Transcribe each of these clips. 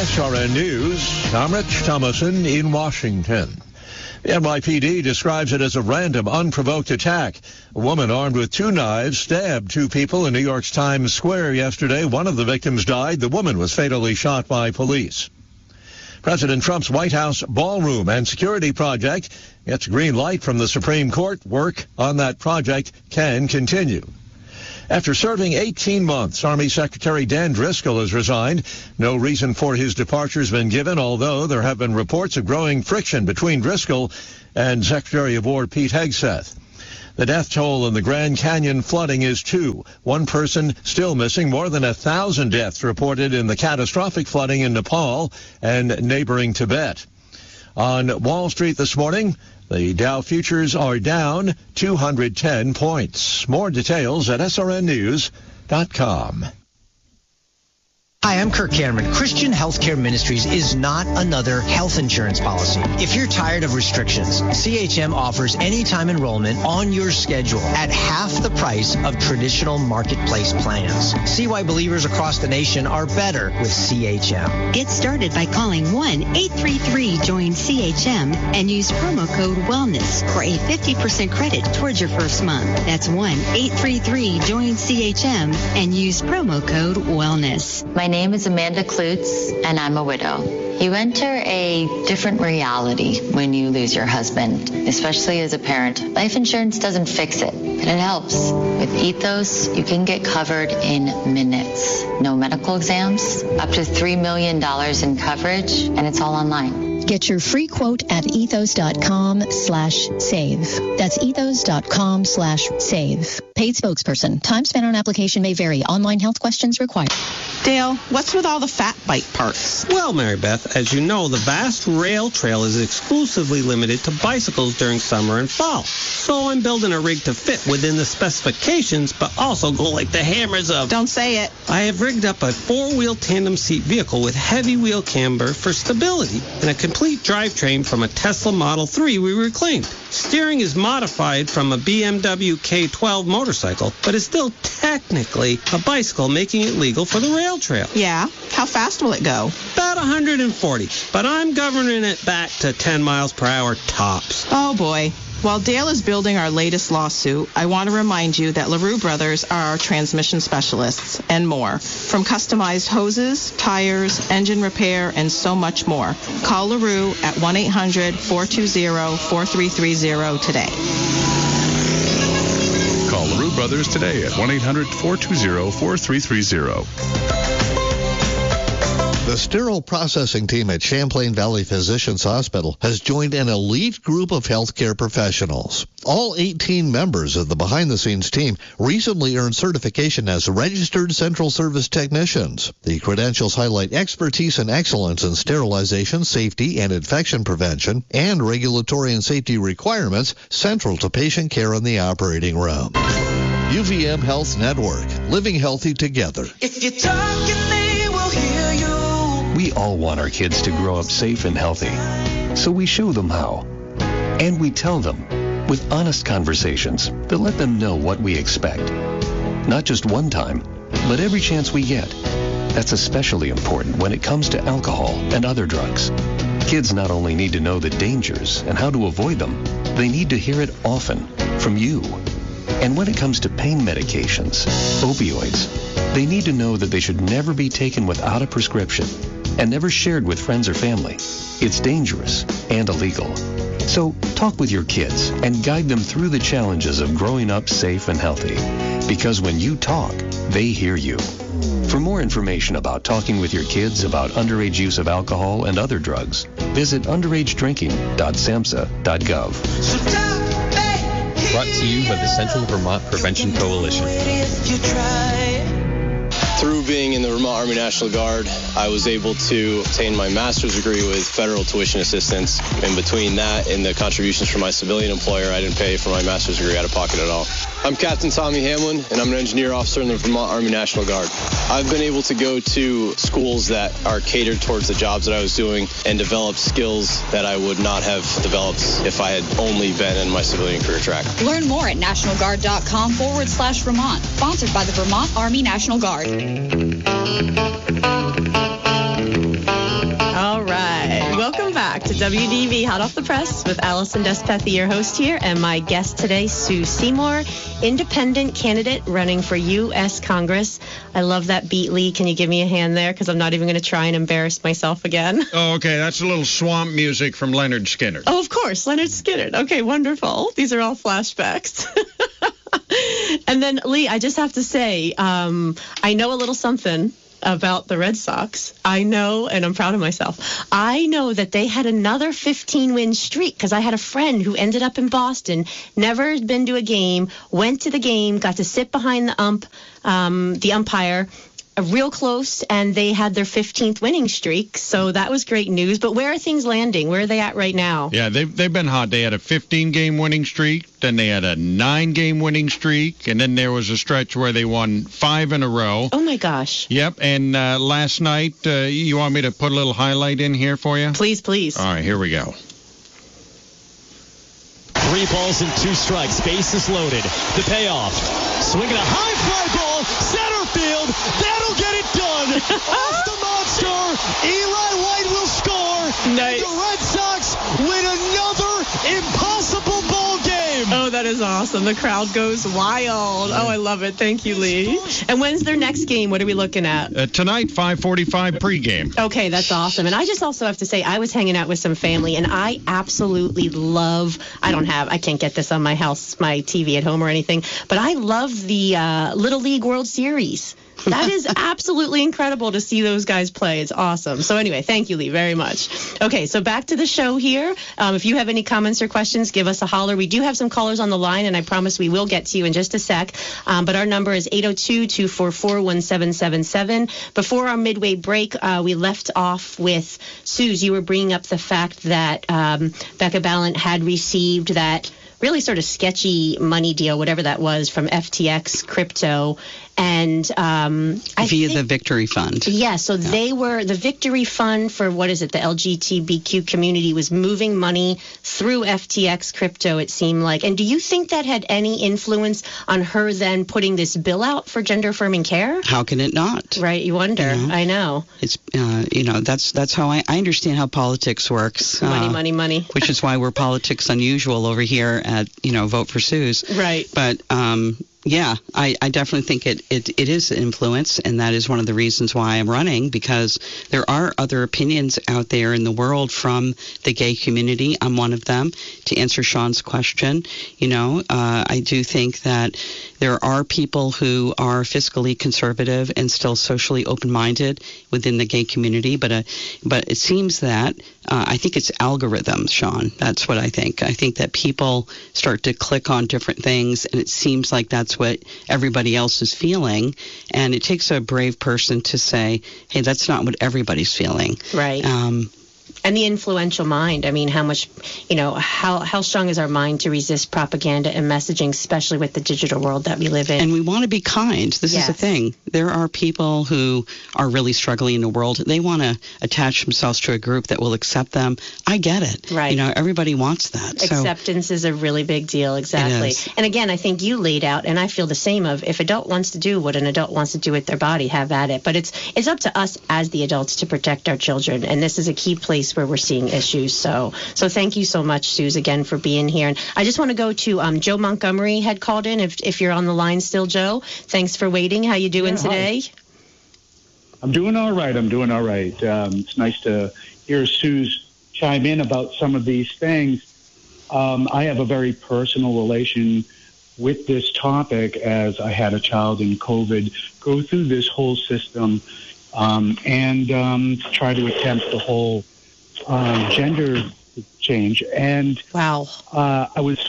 SRN News, I'm Rich Thomason in Washington. The NYPD describes it as a random, unprovoked attack. A woman armed with 2 knives stabbed 2 people in New York's Times Square yesterday. One of the victims died. The woman was fatally shot by police. President Trump's White House ballroom and security project gets green light from the Supreme Court. Work on that project can continue. After serving 18 months, Army Secretary Dan Driscoll has resigned. No reason for his departure has been given, although there have been reports of growing friction between Driscoll and Secretary of War Pete Hegseth. The death toll in the Grand Canyon flooding is 2. One person still missing. More than 1,000 deaths reported in the catastrophic flooding in Nepal and neighboring Tibet. On Wall Street this morning, the Dow futures are down 210 points. More details at srnnews.com. Hi, I'm Kirk Cameron. Christian Healthcare Ministries is not another health insurance policy. If you're tired of restrictions, CHM offers anytime enrollment on your schedule at half the price of traditional marketplace plans. See why believers across the nation are better with CHM. Get started by calling 1-833-JOIN-CHM and use promo code WELLNESS for a 50% credit towards your first month. That's 1-833-JOIN-CHM and use promo code WELLNESS. My name is Amanda Klutz, and I'm a widow. You enter a different reality when you lose your husband, especially as a parent. Life insurance doesn't fix it, but it helps. With Ethos, you can get covered in minutes. No medical exams, up to $3 million in coverage, and it's all online. Get your free quote at ethos.com/save. That's ethos.com/save. Paid spokesperson. Time spent on application may vary. Online health questions required. Dale, what's with all the fat bike parks? Well, Mary Beth, as you know, the vast rail trail is exclusively limited to bicycles during summer and fall. So I'm building a rig to fit within the specifications, but also go like the hammers of... Don't say it. I have rigged up a 4-wheel tandem seat vehicle with heavy wheel camber for stability and a complete drivetrain from a Tesla Model 3 we reclaimed. Steering is modified from a BMW K12 motorcycle, but is still technically a bicycle, making it legal for the rail trail. Yeah? How fast will it go? About 140, but I'm governing it back to 10 miles per hour tops. Oh, boy. While Dale is building our latest lawsuit, I want to remind you that LaRue Brothers are our transmission specialists and more. From customized hoses, tires, engine repair, and so much more. Call LaRue at 1-800-420-4330 today. Call LaRue Brothers today at 1-800-420-4330. The sterile processing team at Champlain Valley Physicians Hospital has joined an elite group of healthcare professionals. All 18 members of the behind-the-scenes team recently earned certification as registered central service technicians. The credentials highlight expertise and excellence in sterilization, safety, and infection prevention, and regulatory and safety requirements central to patient care in the operating room. UVM Health Network, living healthy together. If you're talking, they will hear you. We all want our kids to grow up safe and healthy, so we show them how. And we tell them with honest conversations that let them know what we expect. Not just one time, but every chance we get. That's especially important when it comes to alcohol and other drugs. Kids not only need to know the dangers and how to avoid them, they need to hear it often from you. And when it comes to pain medications, opioids, they need to know that they should never be taken without a prescription and never shared with friends or family. It's dangerous and illegal. So talk with your kids and guide them through the challenges of growing up safe and healthy. Because when you talk, they hear you. For more information about talking with your kids about underage use of alcohol and other drugs, visit underagedrinking.samhsa.gov. Brought to you by the Central Vermont Prevention Coalition. Through being in the Vermont Army National Guard, I was able to obtain my master's degree with federal tuition assistance. And between that and the contributions from my civilian employer, I didn't pay for my master's degree out of pocket at all. I'm Captain Tommy Hamlin, and I'm an engineer officer in the Vermont Army National Guard. I've been able to go to schools that are catered towards the jobs that I was doing and develop skills that I would not have developed if I had only been in my civilian career track. Learn more at nationalguard.com/Vermont. Sponsored by the Vermont Army National Guard. to WDV Hot Off the Press with Allison Despethy, your host here, and my guest today, Sue Seymour, independent candidate running for U.S. Congress. I love that beat, Lee. Can you give me a hand there? Because I'm not even going to try and embarrass myself again. Oh, okay. That's a little swamp music from Leonard Skinner. Oh, of course. Leonard Skinner. Okay, wonderful. These are all flashbacks. And then, Lee, I just have to say, I know a little something about the Red Sox. I know, and I'm proud of myself, I know that they had another 15-win streak because I had a friend who ended up in Boston, never had been to a game, went to the game, got to sit behind the umpire, real close, and they had their 15th winning streak, so that was great news. But where are things landing? Where are they at right now? Yeah, they've been hot. They had a 15-game winning streak, then they had a 9-game winning streak, and then there was a stretch where they won 5 in a row. Oh, my gosh. Yep, and last night, you want me to put a little highlight in here for you? Please, please. All right, here we go. 3 balls and 2 strikes. Bases loaded. The payoff. Swinging a high fly ball. Center field. That'll get it done. Off the monster. Eli White will score. Nice. The Red Sox win another impossible ball game. Oh, that is awesome. The crowd goes wild. Oh, I love it. Thank you, Lee. And when's their next game? What are we looking at? Tonight, 5:45 pregame. Okay, that's awesome. And I just also have to say, I was hanging out with some family, and I absolutely love, I can't get this on my house, my TV at home or anything, but I love the Little League World Series. That is absolutely incredible to see those guys play. It's awesome. So anyway, thank you, Lee, very much. Okay, so back to the show here. If you have any comments or questions, give us a holler. We do have some callers on the line, and I promise we will get to you in just a sec. But our number is 802-244-1777. Before our midway break, we left off with, Suze, you were bringing up the fact that Becca Balint had received that really sort of sketchy money deal, whatever that was, from FTX Crypto. And via the Victory Fund. Yeah, so they were, the Victory Fund for, what is it, the LGBTQ community was moving money through FTX Crypto, it seemed like. And do you think that had any influence on her then putting this bill out for gender affirming care? How can it not? Right, you wonder. I know. It's, that's how I understand how politics works. Money. Which is why we're politics unusual over here at, Vote for Suze. Right. But, yeah, I definitely think it is influence, and that is one of the reasons why I'm running, because there are other opinions out there in the world from the gay community. I'm one of them. To answer Sean's question, I do think that there are people who are fiscally conservative and still socially open-minded within the gay community, but it seems that I think it's algorithms, Sean. That's what I think. I think that people start to click on different things, and it seems like that's what everybody else is feeling. And it takes a brave person to say, hey, that's not what everybody's feeling. Right. And the influential mind. I mean, how much, how strong is our mind to resist propaganda and messaging, especially with the digital world that we live in? And we want to be kind. This is the thing. There are people who are really struggling in the world. They want to attach themselves to a group that will accept them. I get it. Right. Everybody wants that. Acceptance is a really big deal. Exactly. And again, I think you laid out, and I feel the same of, if adult wants to do what an adult wants to do with their body, have at it. But it's up to us as the adults to protect our children. And this is a key place where we're seeing issues. So thank you so much, Suze, again, for being here. And I just want to go to Joe Montgomery had called in. If you're on the line still, Joe, thanks for waiting. How you doing today? Hi. I'm doing all right. It's nice to hear Suze chime in about some of these things. I have a very personal relation with this topic, as I had a child in COVID go through this whole system and try to attempt the whole gender change. And wow, I was,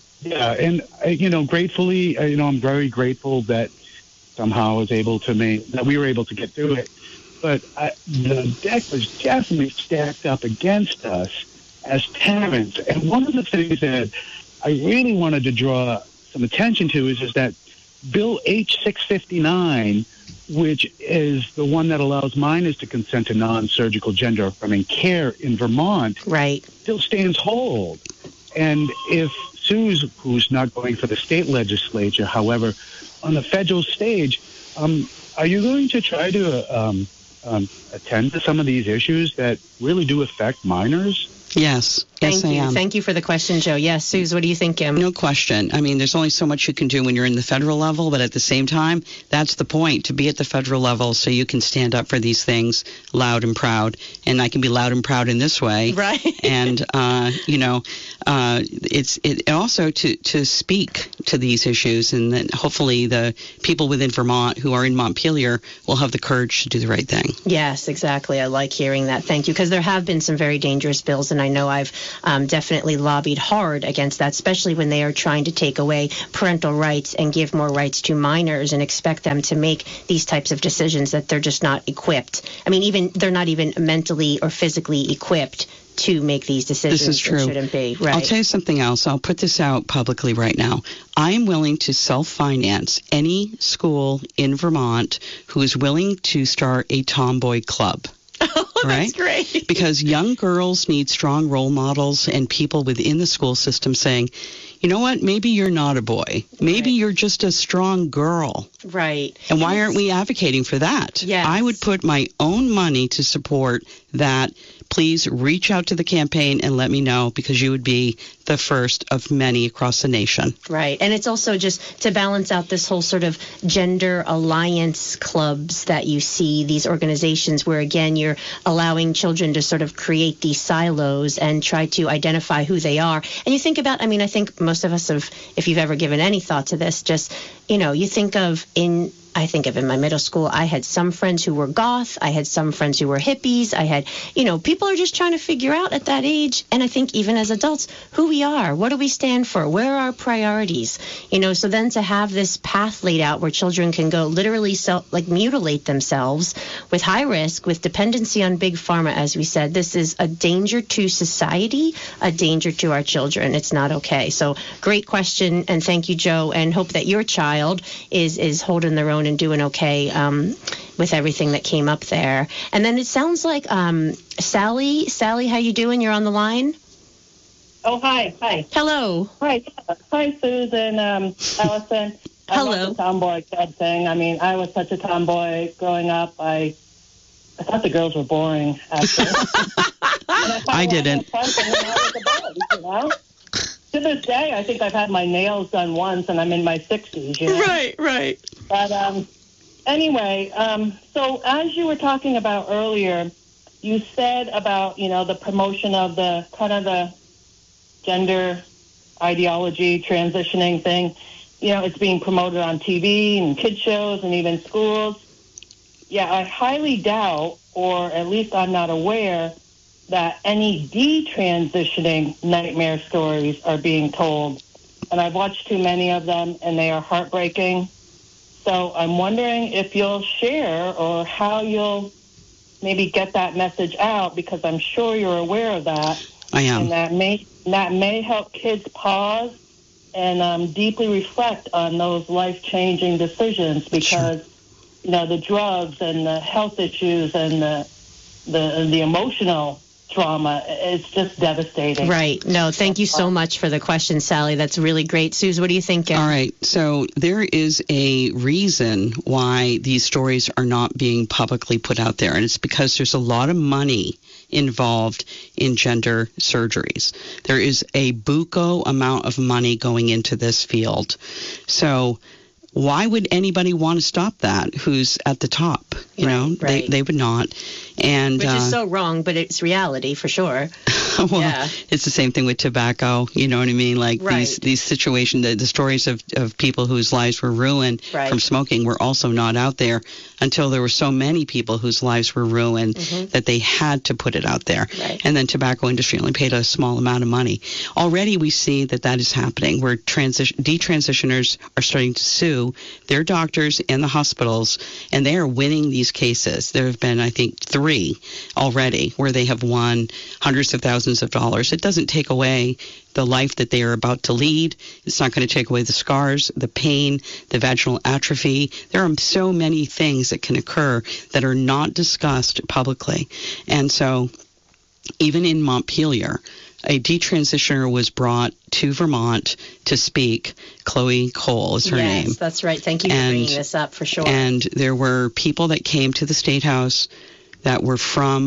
gratefully, I'm very grateful that somehow I was able to that we were able to get through it. But the deck was definitely stacked up against us as parents. And one of the things that I really wanted to draw some attention to is that Bill H-659, which is the one that allows minors to consent to non-surgical gender affirming care in Vermont, still stands hold. And if Suze, who's not going for the state legislature, however, on the federal stage, are you going to try to attend to some of these issues that really do affect minors? Yes. Yes, I am. Thank you for the question, Joe. Yes, Suze, what do you think, Kim? No question. I mean, there's only so much you can do when you're in the federal level, but at the same time, that's the point, to be at the federal level so you can stand up for these things loud and proud. And I can be loud and proud in this way. Right. And, it's also to speak to these issues, and then hopefully the people within Vermont who are in Montpelier will have the courage to do the right thing. Yes, exactly. I like hearing that. Thank you. Because there have been some very dangerous bills, and I know I've definitely lobbied hard against that, especially when they are trying to take away parental rights and give more rights to minors and expect them to make these types of decisions that they're just not equipped. I mean, they're not even mentally or physically equipped to make these decisions. This is true. It shouldn't be. Right. I'll tell you something else. I'll put this out publicly right now. I am willing to self-finance any school in Vermont who is willing to start a tomboy club. Oh, right? That's great. Because young girls need strong role models and people within the school system saying, you know what, maybe you're not a boy. Maybe you're just a strong girl. Right. And why aren't we advocating for that? Yes. I would put my own money to support that. Please reach out to the campaign and let me know, because you would be the first of many across the nation. Right. And it's also just to balance out this whole sort of gender alliance clubs that you see, these organizations where, again, you're allowing children to sort of create these silos and try to identify who they are. And you think about, I think most of us have, if you've ever given any thought to this, just, you think of I think of in my middle school, I had some friends who were goth. I had some friends who were hippies. I had, people are just trying to figure out at that age. And I think even as adults, who we are, what do we stand for? Where are our priorities? So then to have this path laid out where children can go literally mutilate themselves with high risk, with dependency on big pharma, as we said, this is a danger to society, a danger to our children. It's not okay. So great question. And thank you, Joe. And hope that your child is holding their own and doing okay with everything that came up there. And then it sounds like Sally, how you doing? You're on the line. Oh, hi. Hello. Hi, Susan, Allison. Hello. I love the tomboy club thing. I was such a tomboy growing up. I thought the girls were boring, actually. I didn't. To this day, I think I've had my nails done once, and I'm in my 60s. Right. But anyway, so as you were talking about earlier, you said about the promotion of the kind of the gender ideology transitioning thing. It's being promoted on TV and kid shows and even schools. Yeah, I highly doubt, or at least I'm not aware, that any detransitioning nightmare stories are being told. And I've watched too many of them, and they are heartbreaking. So I'm wondering if you'll share or how you'll maybe get that message out, because I'm sure you're aware of that. I am. And that may help kids pause and deeply reflect on those life-changing decisions, because, the drugs and the health issues and the emotional trauma, it's just devastating. Right. No, thank you so much for the question, Sally. That's really great. Suze, what do you think? All right. So there is a reason why these stories are not being publicly put out there, and it's because there's a lot of money involved in gender surgeries. There is a buco amount of money going into this field. So why would anybody want to stop that who's at the top? Right. They would not. And which is so wrong, but it's reality for sure. Well, yeah. It's the same thing with tobacco. You know what I mean? Like right. these situations, the stories of people whose lives were ruined from smoking were also not out there until there were so many people whose lives were ruined that they had to put it out there. Right. And then tobacco industry only paid a small amount of money. Already we see that is happening, where detransitioners are starting to sue their doctors and the hospitals, and they are winning these cases. There have been, I think, 3 already where they have won hundreds of thousands of dollars. It doesn't take away the life that they are about to lead. It's not going to take away the scars, the pain, the vaginal atrophy. There are so many things that can occur that are not discussed publicly. And so even in Montpelier, a detransitioner was brought to Vermont to speak. Chloe Cole is her name. Yes, that's right. Thank you for bringing this up, for sure. And there were people that came to the State House that were from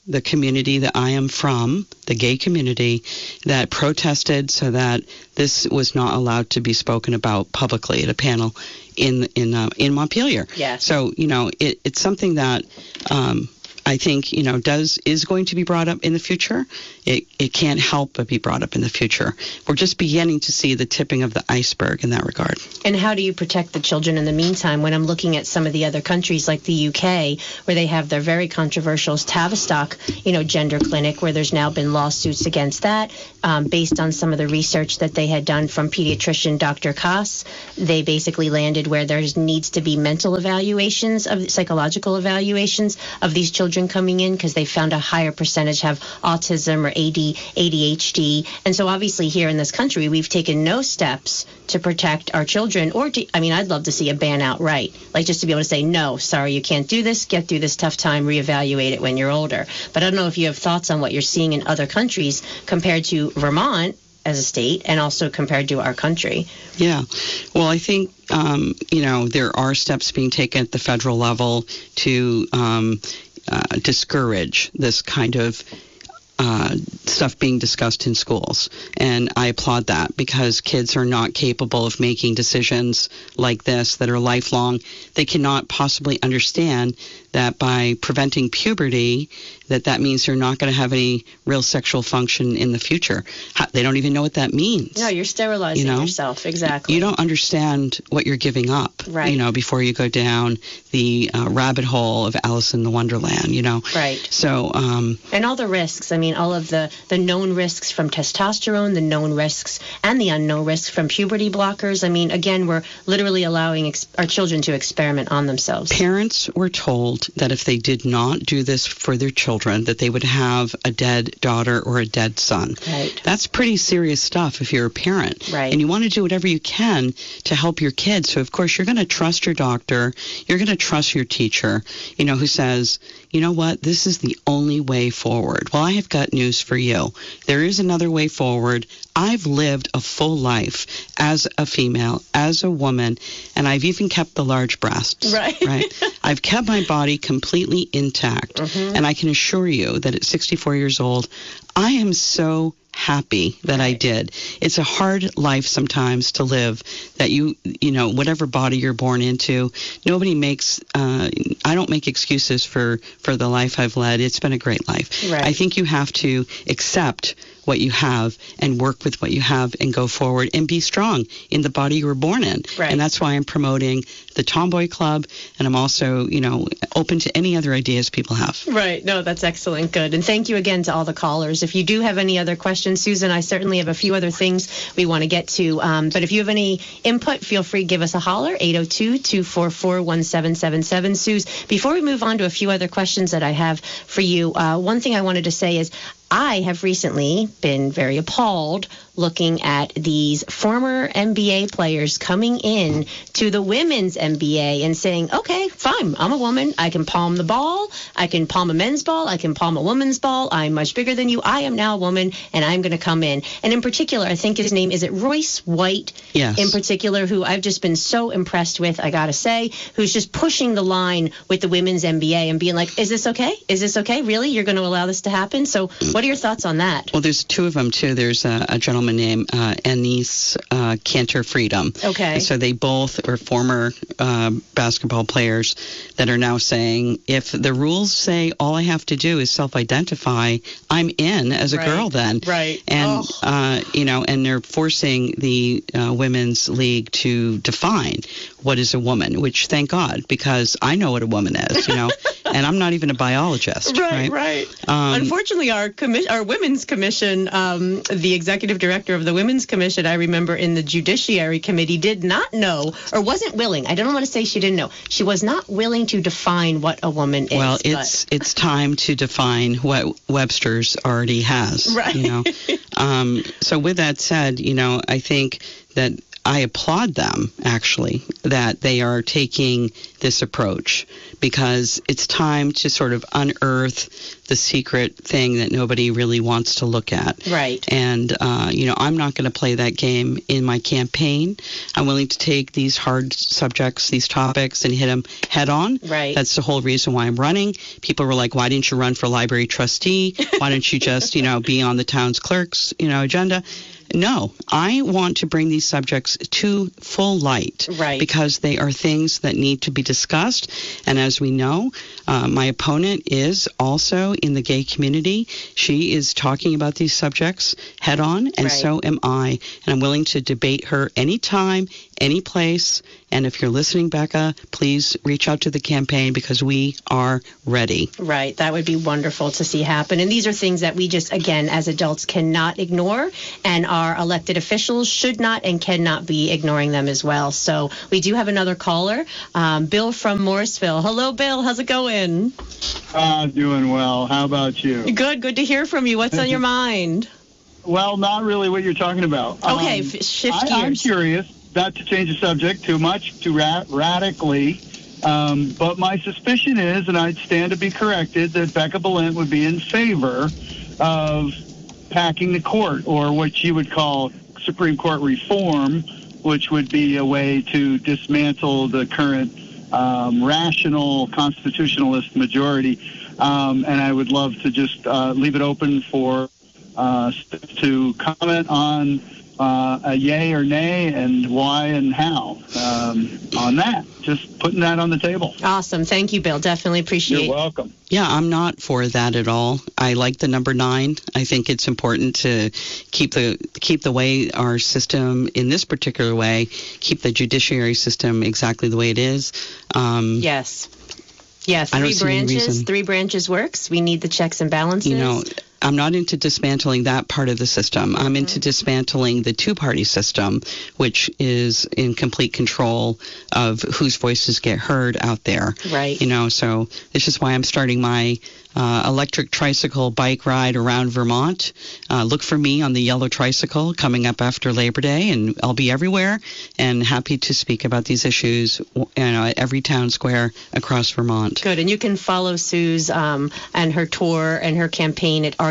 the community that I am from, the gay community, that protested so that this was not allowed to be spoken about publicly at a panel in Montpelier. Yes. So, it's something that I think, is going to be brought up in the future. It can't help but be brought up in the future. We're just beginning to see the tipping of the iceberg in that regard. And how do you protect the children in the meantime? When I'm looking at some of the other countries like the UK, where they have their very controversial Tavistock, gender clinic, where there's now been lawsuits against that, based on some of the research that they had done from pediatrician Dr. Koss. They basically landed where there needs to be mental evaluations, of psychological evaluations of these children coming in, because they found a higher percentage have autism or ADHD. And so obviously here in this country, we've taken no steps to protect our children, I'd love to see a ban outright, like just to be able to say, no, sorry, you can't do this, get through this tough time, reevaluate it when you're older. But I don't know if you have thoughts on what you're seeing in other countries compared to Vermont as a state and also compared to our country. Yeah. Well, I think, there are steps being taken at the federal level to discourage this kind of stuff being discussed in schools. And I applaud that, because kids are not capable of making decisions like this that are lifelong. They cannot possibly understand that by preventing puberty, that means they're not going to have any real sexual function in the future. They don't even know what that means. No, you're sterilizing yourself. Exactly. You don't understand what you're giving up, right, before you go down the rabbit hole of Alice in the Wonderland, Right. So, and all the risks. All of the known risks from testosterone, the known risks and the unknown risks from puberty blockers. Again, we're literally allowing our children to experiment on themselves. Parents were told that if they did not do this for their children, that they would have a dead daughter or a dead son. Right. That's pretty serious stuff if you're a parent. Right. And you want to do whatever you can to help your kids. So, of course, you're going to trust your doctor. You're going to trust your teacher, who says, you know what, this is the only way forward. Well, I have got news for you. There is another way forward. I've lived a full life as a female, as a woman, and I've even kept the large breasts. Right. I've kept my body completely intact. Mm-hmm. And I can assure you that at 64 years old, I am so happy that I did. It's a hard life sometimes to live, that whatever body you're born into, nobody makes, I don't make excuses for the life I've led. It's been a great life. Right. I think you have to accept what you have and work with what you have and go forward and be strong in the body you were born in. Right. And that's why I'm promoting the Tomboy Club, and I'm also, open to any other ideas people have. Right. No, that's excellent. Good. And thank you again to all the callers. If you do have any other questions, Susan, I certainly have a few other things we want to get to. But if you have any input, feel free to give us a holler, 802-244-1777. Suze, before we move on to a few other questions that I have for you, one thing I wanted to say is I have recently been very appalled looking at these former NBA players coming in to the women's NBA and saying, okay, fine, I'm a woman. I can palm the ball. I can palm a men's ball. I can palm a woman's ball. I'm much bigger than you. I am now a woman, and I'm going to come in. And in particular, I think his name, is it Royce White? Yes. In particular, who I've just been so impressed with, I got to say, who's just pushing the line with the women's NBA and being like, is this okay? Is this okay? Really? You're going to allow this to happen? So what are your thoughts on that? Well, there's two of them, too. There's a gentleman named Enes Kanter Freedom. Okay. So they both are former basketball players that are now saying, if the rules say all I have to do is self-identify, I'm in as a girl then. Right. And, and they're forcing the women's league to define what is a woman, which thank God, because I know what a woman is, and I'm not even a biologist. Right. Unfortunately, our women's commission, the executive director of the women's commission, I remember in the judiciary committee, did not know or wasn't willing. I don't want to say she didn't know. She was not willing to define what a woman is. Well, it's time to define what Webster's already has. Right. So with that said, I think that I applaud them, actually, that they are taking this approach, because it's time to sort of unearth the secret thing that nobody really wants to look at. Right. And, I'm not going to play that game in my campaign. I'm willing to take these hard subjects, these topics, and hit them head on. Right. That's the whole reason why I'm running. People were like, why didn't you run for library trustee? Why don't you just, be on the town's clerk's, agenda? No, I want to bring these subjects to full light, right, because they are things that need to be discussed. And as we know, my opponent is also in the gay community. She is talking about these subjects head on, and so am I. And I'm willing to debate her anytime, any place. And if you're listening, Becca, please reach out to the campaign, because we are ready. Right. That would be wonderful to see happen. And these are things that we just, again, as adults cannot ignore, and our elected officials should not and cannot be ignoring them as well. So we do have another caller, Bill from Morrisville. Hello, Bill. How's it going? Doing well. How about you? Good. Good to hear from you. What's on your mind? Well, not really what you're talking about. Okay, shift gears. I'm curious, not to change the subject too much, too radically, but my suspicion is, and I'd stand to be corrected, that Becca Balint would be in favor of packing the court, or what you would call Supreme Court reform, which would be a way to dismantle the current rational constitutionalist majority. And I would love to just leave it open for to comment on a yay or nay, and why and how on that. Just putting that on the table. Awesome. Thank you, Bill. Definitely appreciate it. You're welcome. Yeah, I'm not for that at all. I like the number 9. I think it's important to keep the way our system, in this particular way, keep the judiciary system exactly the way it is. Yes. Yeah, 3 branches works. We need the checks and balances. I'm not into dismantling that part of the system. I'm into dismantling the two-party system, which is in complete control of whose voices get heard out there. Right. So this is why I'm starting my electric tricycle bike ride around Vermont. Look for me on the yellow tricycle coming up after Labor Day, and I'll be everywhere and happy to speak about these issues at every town square across Vermont. Good. And you can follow Sue's and her tour and her campaign at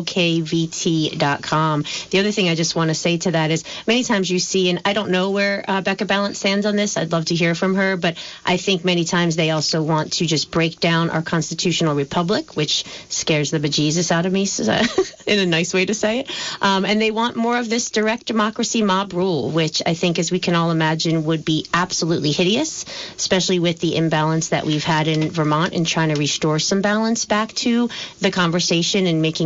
RUOKVT.com. The other thing I just want to say to that is, many times you see, and I don't know where Becca Balint stands on this, I'd love to hear from her, but I think many times they also want to just break down our constitutional republic, which scares the bejesus out of me, in a nice way to say it. And they want more of this direct democracy mob rule, which I think, as we can all imagine, would be absolutely hideous, especially with the imbalance that we've had in Vermont in trying to restore some balance back to the conversation and making